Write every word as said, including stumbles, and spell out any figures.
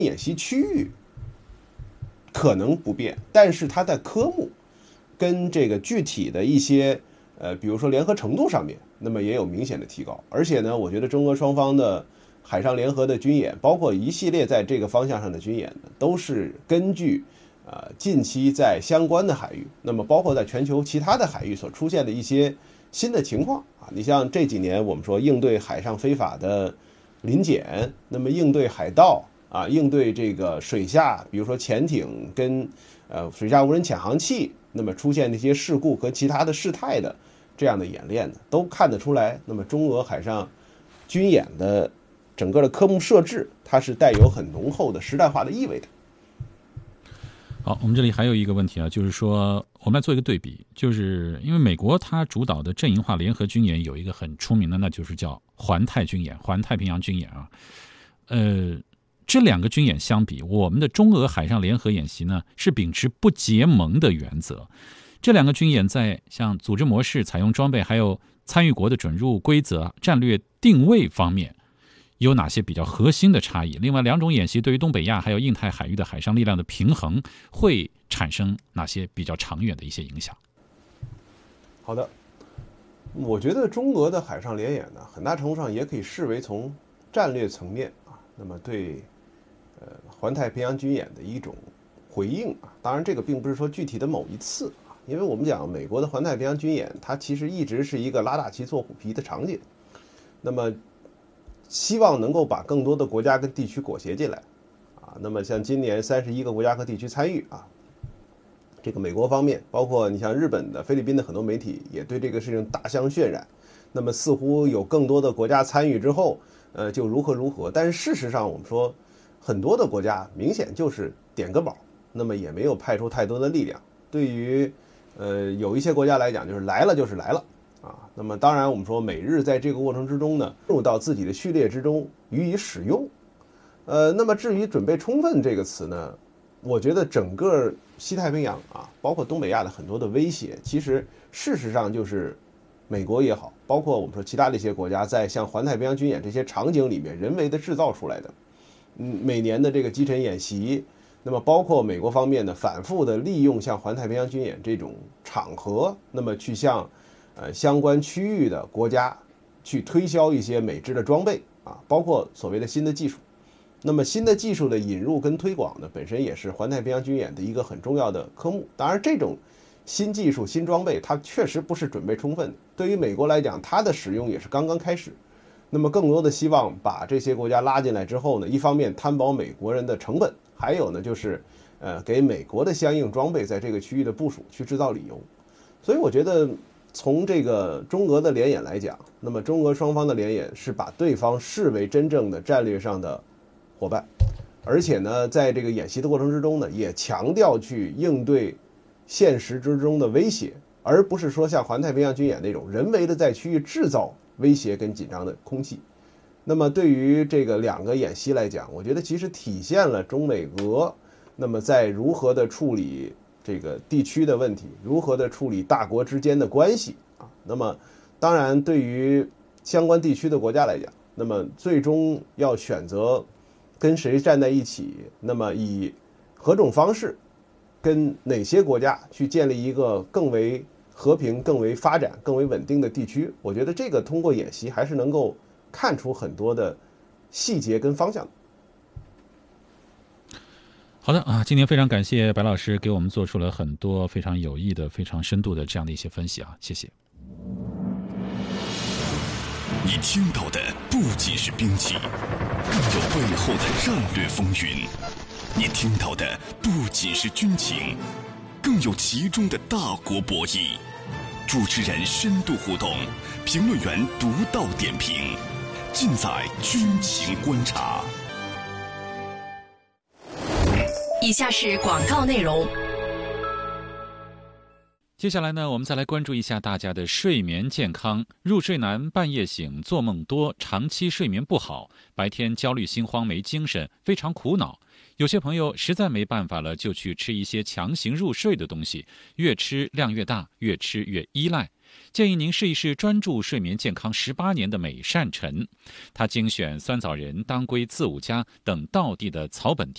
演习区域可能不变，但是它在科目跟这个具体的一些呃，比如说联合程度上面，那么也有明显的提高。而且呢，我觉得中俄双方的海上联合的军演，包括一系列在这个方向上的军演呢，都是根据呃近期在相关的海域，那么包括在全球其他的海域所出现的一些新的情况啊。你像这几年我们说应对海上非法的临检，那么应对海盗啊，应对这个水下，比如说潜艇跟呃水下无人潜航器，那么出现那些事故和其他的事态的这样的演练呢，都看得出来。那么中俄海上军演的整个的科目设置，它是带有很浓厚的时代化的意味的。 好，我们这里还有一个问题啊，就是说我们来做一个对比，就是因为美国它主导的阵营化联合军演有一个很出名的，那就是叫环太军演、环太平洋军演啊。呃，这两个军演相比，我们的中俄海上联合演习呢是秉持不结盟的原则。这两个军演在像组织模式、采用装备，还有参与国的准入规则、战略定位方面，有哪些比较核心的差异？另外，两种演习对于东北亚还有印太海域的海上力量的平衡，会产生哪些比较长远的一些影响？ 好的，我觉得中俄的海上联演呢，很大程度上也可以视为从战略层面啊，那么对呃环太平洋军演的一种回应啊。当然，这个并不是说具体的某一次啊，因为我们讲美国的环太平洋军演，它其实一直是一个拉大旗做虎皮的场景。那么希望能够把更多的国家跟地区裹挟进来，啊，那么像今年三十一个国家和地区参与啊，这个美国方面，包括你像日本的、菲律宾的很多媒体也对这个事情大相渲染。那么似乎有更多的国家参与之后，呃，就如何如何。但是事实上，我们说很多的国家明显就是点个卯，那么也没有派出太多的力量。对于呃有一些国家来讲，就是来了就是来了。啊，那么当然，我们说美日在这个过程之中呢，入到自己的序列之中予以使用。呃，那么至于准备充分这个词呢，我觉得整个西太平洋啊，包括东北亚的很多的威胁，其实事实上就是美国也好，包括我们说其他的一些国家，在像环太平洋军演这些场景里面人为的制造出来的。嗯，每年的这个击沉演习，那么包括美国方面呢，反复的利用像环太平洋军演这种场合，那么去向呃，相关区域的国家去推销一些美制的装备啊，包括所谓的新的技术。那么新的技术的引入跟推广呢，本身也是环太平洋军演的一个很重要的科目。当然，这种新技术、新装备，它确实不是准备充分的。对于美国来讲，它的使用也是刚刚开始。那么更多的希望把这些国家拉进来之后呢，一方面摊薄美国人的成本，还有呢就是呃给美国的相应装备在这个区域的部署去制造理由。所以我觉得，从这个中俄的联演来讲，那么中俄双方的联演是把对方视为真正的战略上的伙伴，而且呢，在这个演习的过程之中呢，也强调去应对现实之中的威胁，而不是说像环太平洋军演那种人为的在区域制造威胁跟紧张的空气。那么对于这个两个演习来讲，我觉得其实体现了中美俄那么在如何的处理这个地区的问题，如何的处理大国之间的关系啊？那么，当然，对于相关地区的国家来讲，那么最终要选择跟谁站在一起，那么以何种方式，跟哪些国家去建立一个更为和平、更为发展、更为稳定的地区，我觉得这个通过演习还是能够看出很多的细节跟方向的。 好的啊，今天非常感谢白老师给我们做出了很多非常有益的、非常深度的这样的一些分析啊，谢谢。 你听到的不仅是兵器，更有背后的战略风云；你听到的不仅是军情，更有其中的大国博弈。主持人深度互动，评论员独到点评，尽在军情观察。 以下是广告内容。 接下来呢，我们再来关注一下大家的睡眠健康。入睡难、半夜醒、做梦多、长期睡眠不好，白天焦虑心慌、没精神，非常苦恼。有些朋友实在没办法了，就去吃一些强行入睡的东西，越吃量越大，越吃越依赖。建议您试一试专注睡眠健康十八年的美善臣，它精选酸枣仁、当归、刺五加等道地的草本